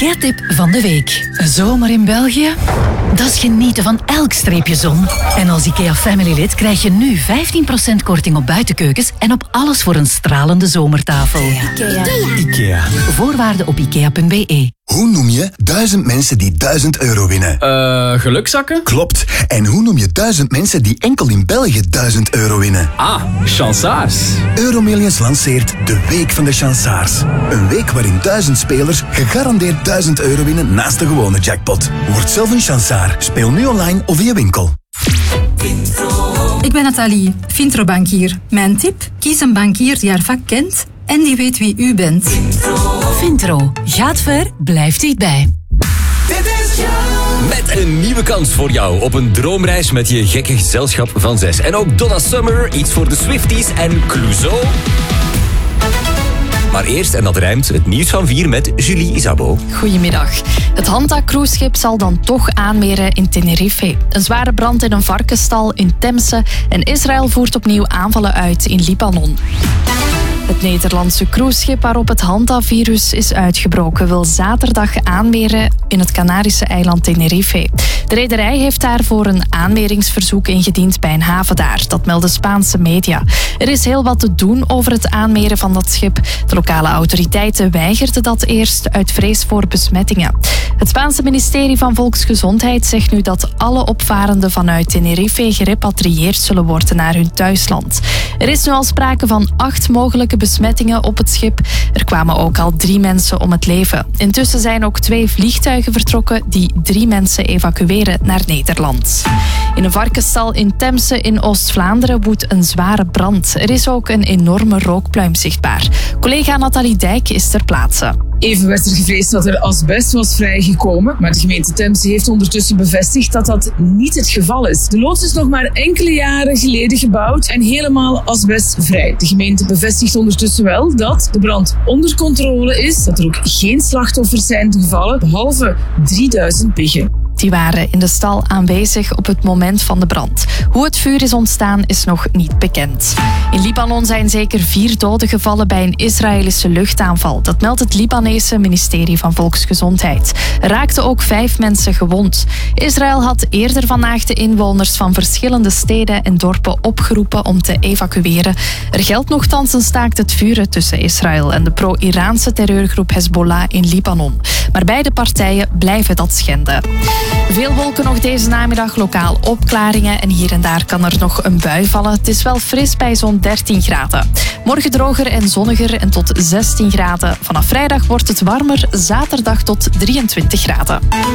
IKEA-tip van de week. Een zomer in België? Dat is genieten van elk streepje zon. En als IKEA Family-lid krijg je nu 15% korting op buitenkeukens en op alles voor een stralende zomertafel. IKEA. Voorwaarden op ikea.be. Hoe noem je 1000 mensen die €1000 winnen? Gelukzakken? Klopt. En hoe noem je 1000 mensen die enkel in België €1000 winnen? Ah, chansaars. Euromillions lanceert de Week van de Chansaars. Een week waarin 1000 spelers gegarandeerd €1000 winnen naast de gewone jackpot. Word zelf een chansaar. Speel nu online of via winkel. Ik ben Nathalie, Vintro-bankier. Mijn tip? Kies een bankier die haar vak kent en die weet wie u bent. Vintro. Gaat ver, blijft dichtbij. Met een nieuwe kans voor jou op een droomreis met je gekke gezelschap van 6. En ook Donna Summer, iets voor de Swifties en Clouseau. Maar eerst, en dat rijmt, het nieuws van 4 met Julie Isabeau. Goedemiddag. Het Hanta-cruiseschip zal dan toch aanmeren in Tenerife. Een zware brand in een varkenstal in Temse en Israël voert opnieuw aanvallen uit in Libanon. Het Nederlandse cruiseschip waarop het Hanta-virus is uitgebroken wil zaterdag aanmeren in het Canarische eiland Tenerife. De rederij heeft daarvoor een aanmeringsverzoek ingediend bij een haven daar. Dat melden Spaanse media. Er is heel wat te doen over het aanmeren van dat schip. De lokale autoriteiten weigerden dat eerst uit vrees voor besmettingen. Het Spaanse ministerie van Volksgezondheid zegt nu dat alle opvarenden vanuit Tenerife gerepatrieerd zullen worden naar hun thuisland. Er is nu al sprake van 8 mogelijke besmettingen op het schip. Er kwamen ook al 3 mensen om het leven. Intussen zijn ook 2 vliegtuigen vertrokken die 3 mensen evacueren naar Nederland. In een varkenstal in Temse in Oost-Vlaanderen woedt een zware brand. Er is ook een enorme rookpluim zichtbaar. Collega Nathalie Dijk is ter plaatse. Even werd er gevreesd dat er asbest was vrijgekomen, maar de gemeente Temse heeft ondertussen bevestigd dat dat niet het geval is. De loods is nog maar enkele jaren geleden gebouwd en helemaal asbestvrij. De gemeente bevestigt ondertussen wel dat de brand onder controle is, dat er ook geen slachtoffers zijn gevallen, behalve 3000 piggen. Die waren in de stal aanwezig op het moment van de brand. Hoe het vuur is ontstaan is nog niet bekend. In Libanon zijn zeker 4 doden gevallen bij een Israëlische luchtaanval. Dat meldt het Libanese ministerie van Volksgezondheid. Er raakten ook 5 mensen gewond. Israël had eerder vandaag de inwoners van verschillende steden en dorpen opgeroepen om te evacueren. Er geldt nochtans een staakt het vuren tussen Israël en de pro-Iraanse terreurgroep Hezbollah in Libanon. Maar beide partijen blijven dat schenden. Veel wolken nog deze namiddag, lokaal opklaringen en hier en daar kan er nog een bui vallen. Het is wel fris bij zo'n 13 graden. Morgen droger en zonniger en tot 16 graden. Vanaf vrijdag wordt het warmer, zaterdag tot 23 graden.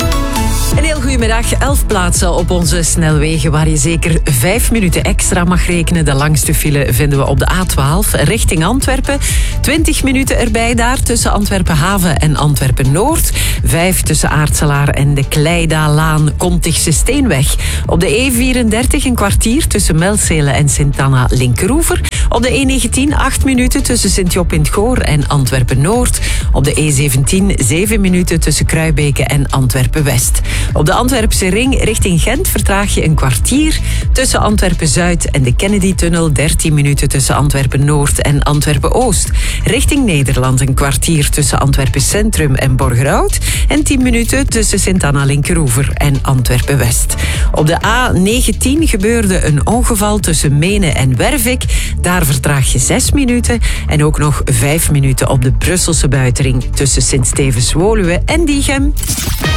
Een heel goedemiddag. 11 plaatsen op onze snelwegen waar je zeker 5 minuten extra mag rekenen. De langste file vinden we op de A12 richting Antwerpen. 20 minuten erbij daar tussen Antwerpen Haven en Antwerpen Noord. 5 tussen Aartselaar en de Kleidaalaan Kontigse Steenweg. Op de E34 een kwartier tussen Melzele en Sint-Anna Linkeroever. Op de E19 8 minuten tussen Sint-Job in het Goor en Antwerpen Noord. Op de E17 7 minuten tussen Kruibeke en Antwerpen West. Op de Antwerpse ring richting Gent vertraag je een kwartier tussen Antwerpen Zuid en de Kennedy-tunnel. 13 minuten tussen Antwerpen Noord en Antwerpen Oost. Richting Nederland een kwartier tussen Antwerpen Centrum en Borgerhout. En 10 minuten tussen Sint-Anna Linkeroever en Antwerpen West. Op de A19 gebeurde een ongeval tussen Menen en Wervik. Daar vertraag je 6 minuten. En ook nog 5 minuten op de Brusselse buitenring tussen Sint-Stevens-Woluwe en Diegem.